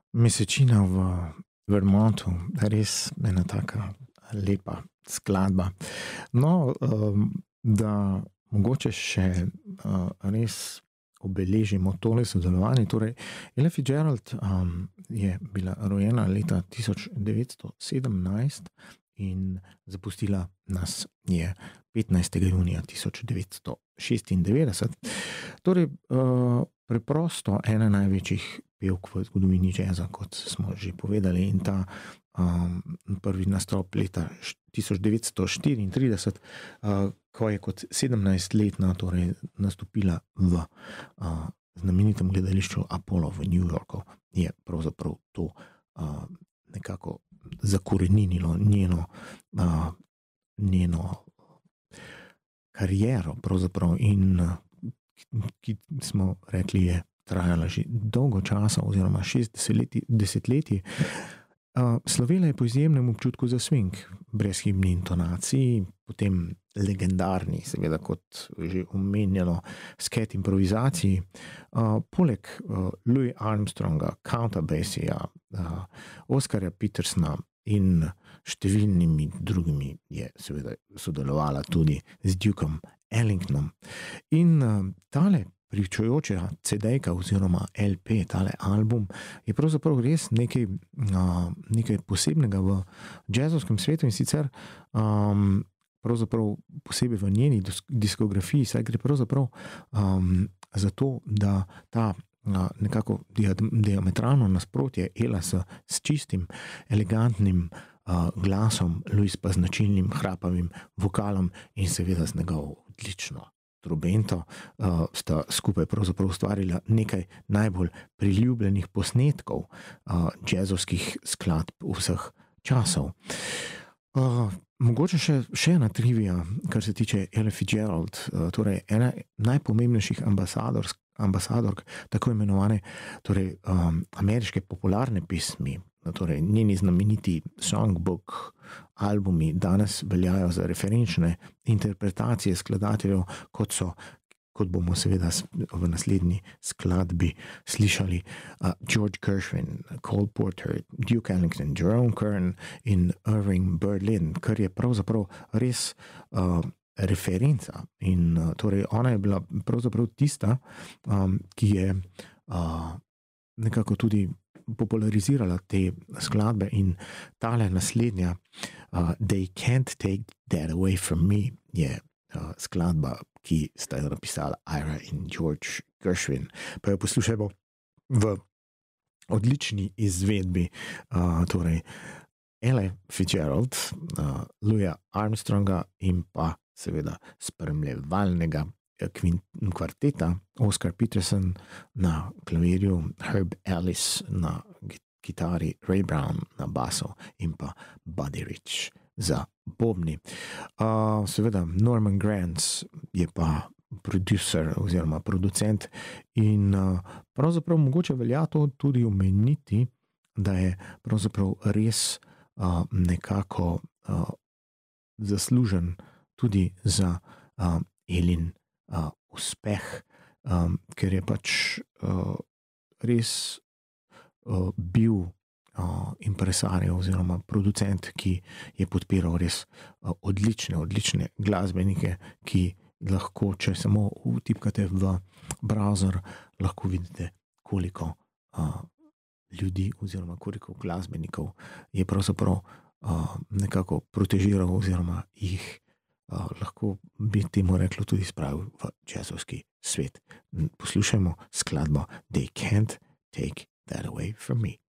Mesečina v Vermontu, res ena taka lepa skladba. No, da mogoče še res obeležimo tole sodelovanje. Torej, Ella Fitzgerald je bila rojena leta 1917 in zapustila nas je 15. junija 1996. Torej, preprosto ena največjih pevk v zgodovini jazza, kot smo že povedali, in ta prvi nastop leta 1934, ko je kot 17-letna torej nastopila v znamenitem gledališču Apollo v New Yorku, je pravzaprav to nekako zakoreninilo njeno kariero pravzaprav, in ki smo rekli, je trajala že dolgo časa oziroma 60 desetletij. Slovela je po izjemnem občutku za swing, brezhibni intonaciji, potem legendarni, seveda kot že omenjeno, sket improvizaciji. Poleg Louis Armstronga, Counta Basija, Oscarja Petersona in številnimi drugimi je seveda sodelovala tudi z Dukeom Ellingtonom. In tale pričujoča CD-jka oziroma LP, tale album, je pravzaprav res nekaj posebnega v jazzovskem svetu, in sicer pravzaprav posebej v njeni diskografiji, saj gre pravzaprav za to, da ta nekako diametralno nasprotje Ella s čistim, elegantnim glasom, Louis pa z značilnim hrapavim vokalom in seveda z njegovo odlično trobento, sta skupaj pravzaprav ustvarila nekaj najbolj priljubljenih posnetkov jazzovskih skladb vseh časov. Mogoče še ena trivija, kar se tiče Ella Fitzgerald, torej ena najpomembnejših ambasadork tako imenovane torej, ameriške popularne pesmi, torej njeni znameniti songbook albumi danes veljajo za referenčne interpretacije skladateljev, kot bomo seveda v naslednji skladbi slišali, George Gershwin, Cole Porter, Duke Ellington, Jerome Kern in Irving Berlin, kar je pravzaprav res referenca. In torej ona je bila pravzaprav tista, ki je nekako tudi popularizirala te skladbe, in tale naslednja, They Can't Take That Away From Me, je skladba, ki sta jo napisala Ira in George Gershwin. Pa jo poslušajmo v odlični izvedbi torej Ella Fitzgerald, Louisa Armstronga in pa seveda spremljevalnega kvarteta, Oscar Peterson na klavirju, Herb Ellis na kitari, Ray Brown na basu in pa Buddy Rich za bobni. Seveda Norman Granz je pa producer oziroma producent, in pravzaprav mogoče velja to tudi omeniti, da je pravzaprav res nekako zaslužen tudi za Ellin uspeh, ker je pač res bil impresario oziroma producent, ki je podpiral res odlične glasbenike, ki lahko, če samo vtipkate v browser, lahko vidite, koliko ljudi oziroma koliko glasbenikov je pravzaprav nekako protežiral oziroma jih lahko bi temu reklo tudi spravil v jazzovski svet. Poslušajmo skladbo They Can't Take That Away From Me.